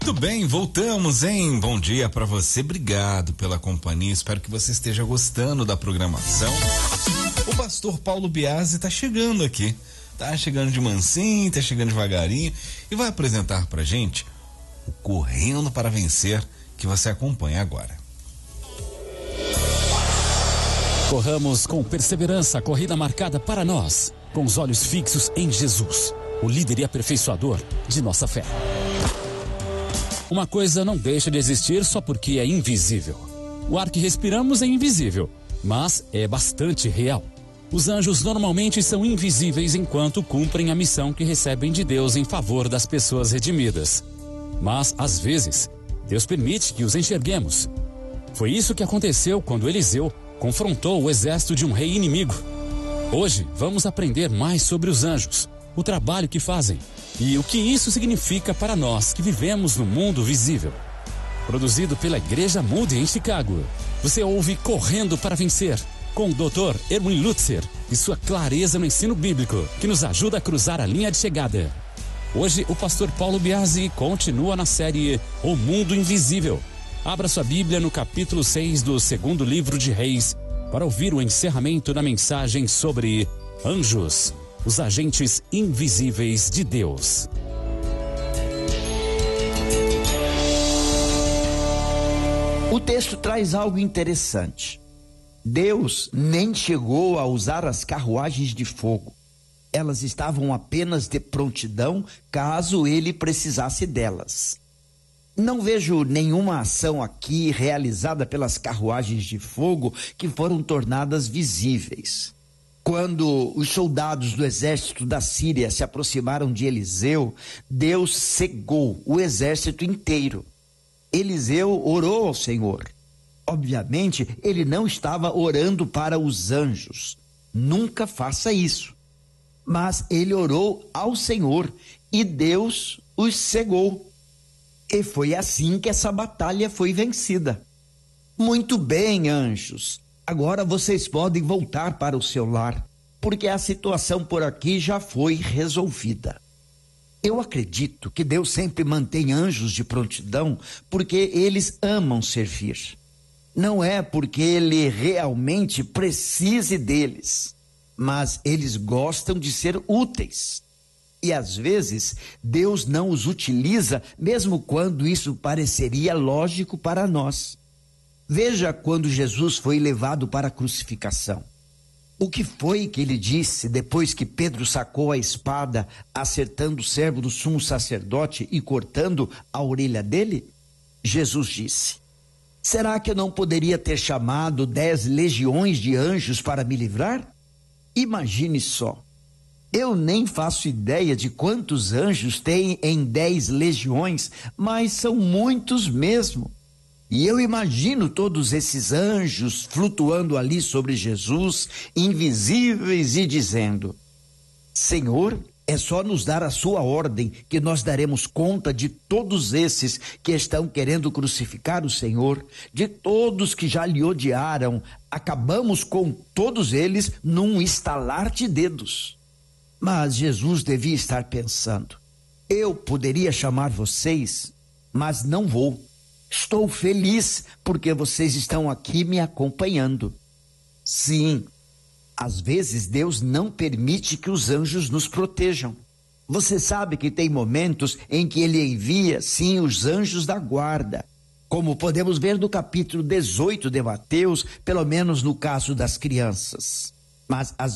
Muito bem, voltamos, hein? Bom dia pra você, obrigado pela companhia, espero que você esteja gostando da programação. O pastor Paulo Biasi tá chegando aqui, tá chegando de mansinho, tá chegando devagarinho e vai apresentar pra gente o Correndo para Vencer, que você acompanha agora. Corramos com perseverança a corrida marcada para nós, com os olhos fixos em Jesus, o líder e aperfeiçoador de nossa fé. Uma coisa não deixa de existir só porque é invisível. O ar que respiramos é invisível, mas é bastante real. Os anjos normalmente são invisíveis enquanto cumprem a missão que recebem de Deus em favor das pessoas redimidas. Mas, às vezes, Deus permite que os enxerguemos. Foi isso que aconteceu quando Eliseu confrontou o exército de um rei inimigo. Hoje vamos aprender mais sobre os anjos, o trabalho que fazem e o que isso significa para nós que vivemos no mundo visível. Produzido pela Igreja Moody em Chicago, você ouve Correndo para Vencer, com o Dr. Erwin Lutzer e sua clareza no ensino bíblico, que nos ajuda a cruzar a linha de chegada. Hoje, o pastor Paulo Biasi continua na série O Mundo Invisível. Abra sua Bíblia no capítulo 6 do segundo livro de Reis para ouvir o encerramento da mensagem sobre anjos, os agentes invisíveis de Deus. O texto traz algo interessante. Deus nem chegou a usar as carruagens de fogo. Elas estavam apenas de prontidão caso ele precisasse delas. Não vejo nenhuma ação aqui realizada pelas carruagens de fogo que foram tornadas visíveis. Quando os soldados do exército da Síria se aproximaram de Eliseu, Deus cegou o exército inteiro. Eliseu orou ao Senhor. Obviamente, ele não estava orando para os anjos. Nunca faça isso. Mas ele orou ao Senhor e Deus os cegou. E foi assim que essa batalha foi vencida. Muito bem, anjos. Agora vocês podem voltar para o seu lar, porque a situação por aqui já foi resolvida. Eu acredito que Deus sempre mantém anjos de prontidão porque eles amam servir. Não é porque ele realmente precise deles, mas eles gostam de ser úteis. E às vezes Deus não os utiliza, mesmo quando isso pareceria lógico para nós. Veja quando Jesus foi levado para a crucificação. O que foi que ele disse depois que Pedro sacou a espada, acertando o servo do sumo sacerdote e cortando a orelha dele? Jesus disse: será que eu não poderia ter chamado 10 legiões de anjos para me livrar? Imagine só. Eu nem faço ideia de quantos anjos tem em 10 legiões, mas são muitos mesmo. E eu imagino todos esses anjos flutuando ali sobre Jesus, invisíveis, e dizendo: Senhor, é só nos dar a sua ordem que nós daremos conta de todos esses que estão querendo crucificar o Senhor, de todos que já lhe odiaram. Acabamos com todos eles num estalar de dedos. Mas Jesus devia estar pensando: eu poderia chamar vocês, mas não vou. Estou feliz porque vocês estão aqui me acompanhando. Sim, às vezes Deus não permite que os anjos nos protejam. Você sabe que tem momentos em que ele envia, sim, os anjos da guarda, como podemos ver no capítulo 18 de Mateus, pelo menos no caso das crianças. Mas às